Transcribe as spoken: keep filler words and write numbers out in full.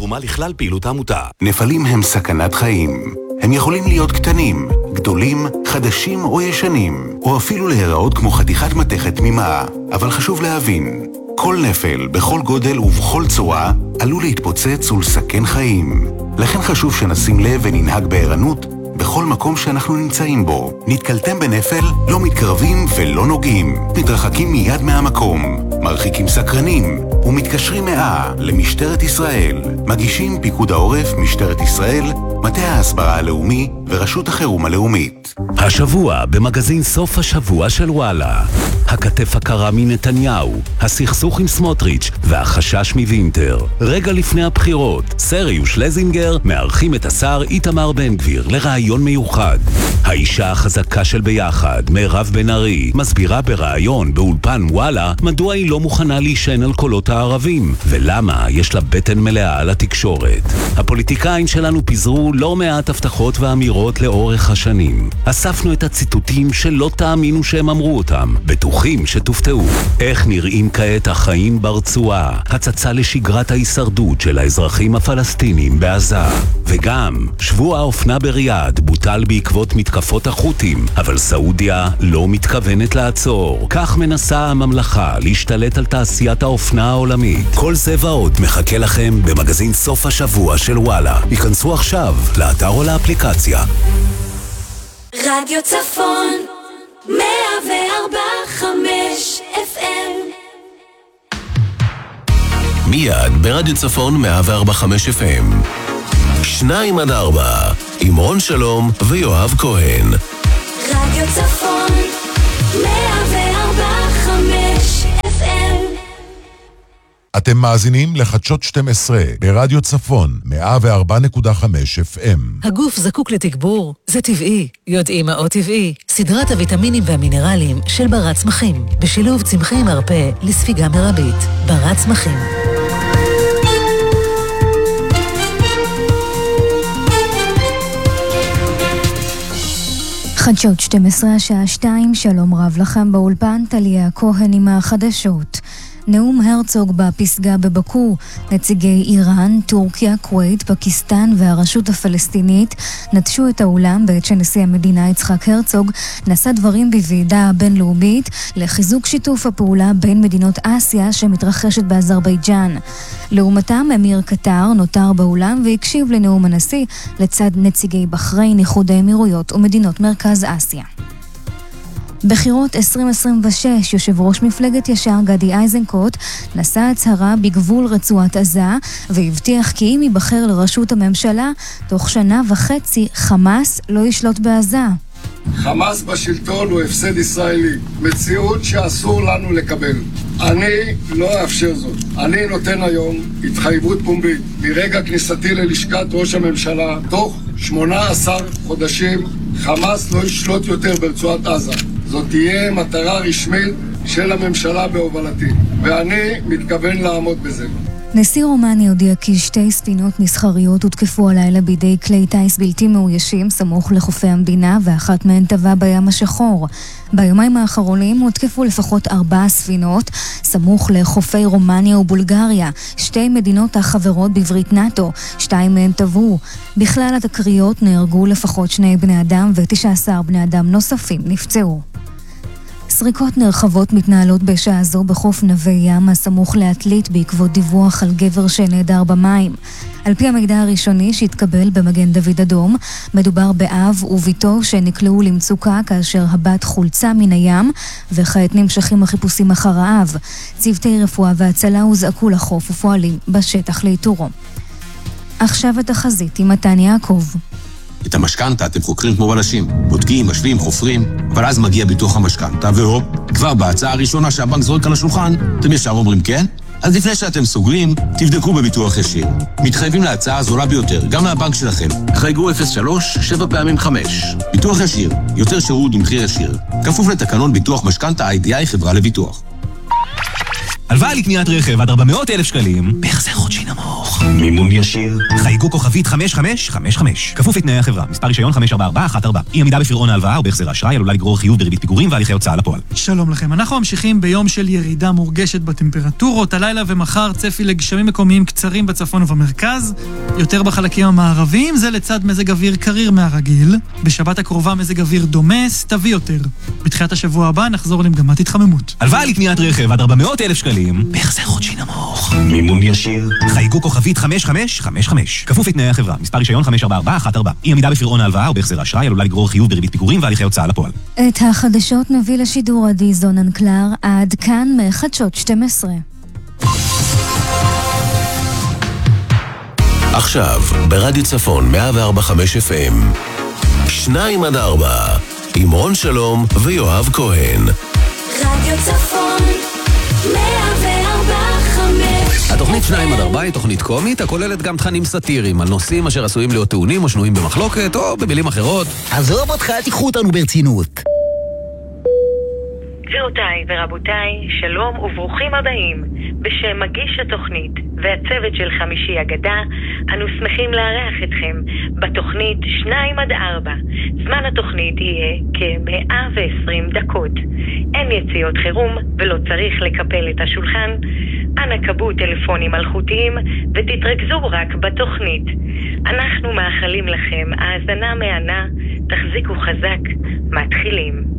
תרומה לכלל פעילות העמותה. נפלים הם סכנת חיים. הם יכולים להיות קטנים, גדולים, חדשים או ישנים, או אפילו להיראות כמו חתיכת מתכת תמימה. אבל חשוב להבין, כל נפל, בכל גודל ובכל צורה, עלול להתפוצץ ולסכן חיים. לכן חשוב שנשים לב וננהג בערנות בכל מקום שאנחנו נמצאים בו. נתקלתם בנפל, לא מתקרבים ולא נוגעים. מתרחקים מיד מהמקום, מרחיקים סקרנים, ומתקשרים מאה למשטרת ישראל. מגישים פיקוד העורף, משטרת ישראל, מטה ההסברה הלאומי ורשות החירום הלאומית. השבוע במגזין סוף השבוע של וואלה, הכתף הקרה מנתניהו, הסכסוך עם סמוטריץ' והחשש מווינטר. רגע לפני הבחירות, סרי ושלזינגר מארחים את השר איתמר בן גביר לרעיון מיוחד. האישה החזקה של ביחד, מירב בן ארי, מסבירה ברעיון באולפן וואלה מדוע היא לא מוכנה להישען על קולות הערבים, ולמה יש לה בטן מלאה על התקשורת. הפוליטיקאים שלנו פיזרו לא מעט הבטחות ואמירות לאורך השנים. אספנו את הציטוטים שלא תאמינו שהם אמרו אותם, בטוחים שתופתעו. איך נראים כעת החיים ברצועה, הצצה לשגרת ההישרדות של האזרחים הפלסטינים בעזה. וגם, שבוע האופנה בריאד בוטל בעקבות מתקפות החות'ים, אבל סעודיה לא מתכוונת לעצור. כך מנסה הממלכה להשתלט על תעשיית האופנה העולמית. כל זה ועוד מחכה לכם במגזין סוף השבוע של וואלה. ייכנסו עכשיו לאתר או לאפליקציה. רדיו צפון מאה וארבע חמש אף אם. מיד ברדיו צפון מאה וארבע חמש אף אם. שניים עד ארבע עם רון שלום ויואב כהן. רדיו צפון מאה וארבע חמש אף אם. אתם מאזינים לחדשות שתים עשרה ברדיו צפון מאה וארבע נקודה חמש אף אם. הגוף זקוק לתגבור, זה טבעי. יודעים מהו טבעי. סדרת הוויטמינים והמינרלים של ברת צמחים, בשילוב צמחי מרפא לספיגה מרבית. ברת צמחים. חדשות שתים עשרה השעה שתיים, שלום רב לכם באולפן, טליה כהן עם החדשות. נאום הרצוג בפסגה בבקו, נציגי איראן, טורקיה, כווית, פקיסטן והרשות הפלסטינית נטשו את האולם בעת שנשיא המדינה יצחק הרצוג נשא דברים בוועידה הבינלאומית לחיזוק שיתוף הפעולה בין מדינות אסיה שמתרחשת באזרבייג'אן. לעומתם אמיר קטר נותר באולם והקשיב לנאום הנשיא לצד נציגי בחריין, איחוד האמירויות ומדינות מרכז אסיה. בחירות עשרים עשרים ושש, יושב ראש מפלגת ישר גדי איזנקוט נשא הצהרה בגבול רצועת עזה והבטיח כי אם ייבחר לראשות הממשלה תוך שנה וחצי חמאס לא ישלוט בעזה. חמאס בשלטון הוא הפסד ישראלי, מציאות שאסור לנו לקבל. אני לא אאפשר זאת. אני נותן היום התחייבות פומבית מרגע כניסתי ללשכת ראש הממשלה, תוך שמונה עשר חודשים חמאס לא ישלוט יותר ברצועת עזה. זאת תהיה מטרה רשמית של הממשלה בהובלתי, ואני מתכוון לעמוד בזה. נשיא רומניה הודיע כי שתי ספינות מסחריות הותקפו הלילה בידי כלי טייס בלתי מאוישים סמוך לחופי המדינה, ואחת מהן טבעה בים השחור. ביומיים האחרונים הותקפו לפחות ארבע ספינות סמוך לחופי רומניה ובולגריה, שתי מדינות החברות בברית נאטו, שתיים מהן טבעו. בכלל התקריות נהרגו לפחות שני בני אדם ו-תשעה עשר בני אדם נוספים נפצעו. סריקות נרחבות מתנהלות בשעה זו בחוף נווה ים הסמוך לעתלית בעקבות דיווח על גבר שנעדר במים. על פי המידע הראשוני שהתקבל במגן דוד אדום, מדובר באב וביתו שנקלעו למצוקה כאשר הבת חולצה מן הים, וכעת נמשכים החיפושים אחר האב. צוותי רפואה והצלה הוזעקו לחוף ופועלים בשטח לאיתורו. עכשיו התחזית עם מתן יעקב. את המשכנתה אתם חוקרים כמו בלשים, בודקים, משווים, חופרים, אבל אז מגיע ביטוח המשכנתה, והופ, כבר בהצעה הראשונה שהבנק זורק על השולחן, אתם ישר אומרים כן? אז לפני שאתם סוגרים, תבדקו בביטוח ישיר. מתחייבים להצעה הזולה ביותר, גם מהבנק שלכם. חייגו אפס שלוש שבע פעמים חמש. ביטוח ישיר, יותר שירות במחיר ישיר. כפוף לתקנון ביטוח משכנתה איי די איי חברה לביטוח. הלוואה לקניית רכב עד ארבע מאות אלף שקלים, בהחזר חודשי נמוך. מימון ישיר. חייגו כוכבית חמש חמש חמש חמש. כפוף לתנאי החברה. מספר רישיון חמש ארבע ארבע אחת ארבע. אי עמידה בפירעון ההלוואה או בהחזר האשראי עלולה לגרור חיוב בריבית פיגורים והליכי הוצאה לפועל. שלום לכם. אנחנו ממשיכים ביום של ירידה מורגשת בטמפרטורות. הלילה ומחר צפי לגשמים מקומיים קצרים בצפון ובמרכז. יותר בחלקים המערביים, זה לצד מזג אוויר קריר מהרגיל. בשבת הקרובה מזג אוויר דומה, סתווי יותר. בתחילת השבוע הבא נחזור למגמת התחממות. הלוואה לקניית רכב עד ארבע מאות אלף שקלים, בהחזר חודשי נמוך. מימון ישיר. חייגו כוכבית חמש חמש חמש חמש. כפוף לתנאי החברה. מספר רישיון חמש ארבע ארבע אחת ארבע. אי עמידה בפירעון ההלוואה או בהחזר האשראי עלולה לגרור חיוב בריבית פיגורים והליכי הוצאה לפועל. את החדשות מביא לשידור עדי זונן קלר. עד כאן מחדשות שתים עשרה. עכשיו, ברדיו צפון מאה וארבע נקודה חמש אף אם, שניים עד ארבע, עם רון שלום ויואב כהן. רדיו צפון מאה וארבע חמש. התוכנית שניים עד ארבע היא תוכנית קומית הכוללת גם תכנים סאטיריים על נושאים אשר עשויים להיות טעונים או שנויים במחלוקת או במילים אחרות. עזוב אותך, אל תיקחו אותנו ברצינות. גבירותיי ורבותיי, שלום וברוכים הבאים. בשם מגיש התוכנית והצוות של חמישי אגדה, אנו שמחים לארח אתכם בתוכנית שניים עד ארבע. זמן התוכנית יהיה כ-מאה ועשרים דקות. אין יציאות חירום ולא צריך לקפל את השולחן. אנא קבו טלפונים מלכותיים ותתרכזו רק בתוכנית. אנחנו מאחלים לכם האזנה מהנה, תחזיקו חזק, מתחילים.